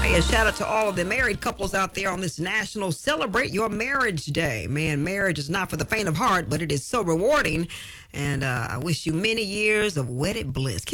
Hey, a shout out to all of the married couples out there on this National Celebrate Your Marriage Day. Man, marriage is not for the faint of heart, but it is so rewarding. And I wish you many years of wedded bliss.